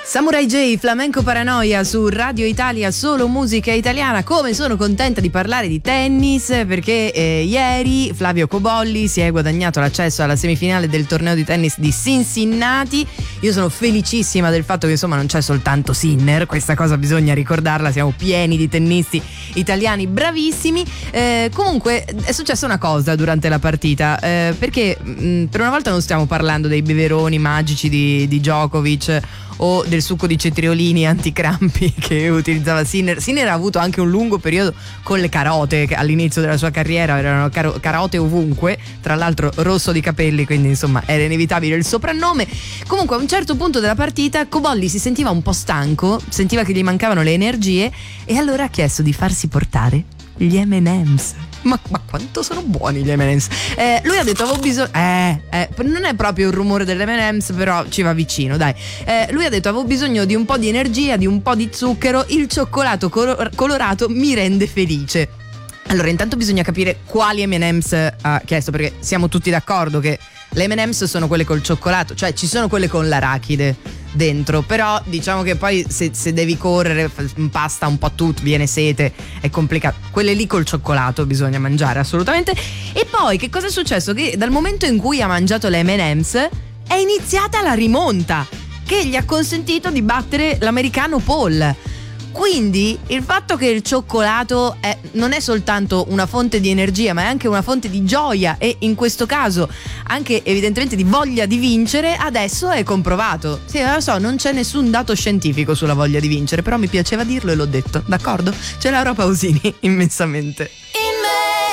Samurai J, Flamenco Paranoia su Radio Italia, solo musica italiana. Come sono contenta di parlare di tennis perché ieri Flavio Cobolli si è guadagnato l'accesso alla semifinale del torneo di tennis di Cincinnati. Io sono felicissima del fatto che insomma non c'è soltanto Sinner, questa cosa bisogna ricordarla, siamo pieni di tennisti italiani bravissimi. Comunque è successa una cosa durante la partita, perché per una volta non stiamo parlando dei beveroni magici di Djokovic o del succo di cetriolini anticrampi che utilizzava Sinner. Sinner ha avuto anche un lungo periodo con le carote, che all'inizio della sua carriera erano carote ovunque, tra l'altro rosso di capelli, quindi insomma era inevitabile il soprannome. Comunque a un certo punto della partita Cobolli si sentiva un po' stanco, sentiva che gli mancavano le energie e allora ha chiesto di farsi portare gli M&M's. Ma quanto sono buoni gli M&M's. Lui ha detto avevo bisogno non è proprio il rumore delle M&M's, però ci va vicino, dai. Lui ha detto avevo bisogno di un po' di energia, di un po' di zucchero, il cioccolato colorato mi rende felice. Allora intanto bisogna capire quali M&M's ha chiesto, perché siamo tutti d'accordo che le M&M's sono quelle col cioccolato, cioè ci sono quelle con l'arachide dentro, però diciamo che poi se devi correre, pasta un po' tutto, viene sete, è complicato. Quelle lì col cioccolato bisogna mangiare assolutamente. E poi che cosa è successo? Che dal momento in cui ha mangiato le M&M's è iniziata la rimonta che gli ha consentito di battere l'americano Paul. Quindi il fatto che il cioccolato non è soltanto una fonte di energia, ma è anche una fonte di gioia e in questo caso anche evidentemente di voglia di vincere, adesso è comprovato. Sì, lo so, non c'è nessun dato scientifico sulla voglia di vincere, però mi piaceva dirlo e l'ho detto, d'accordo? C'è Laura Pausini immensamente.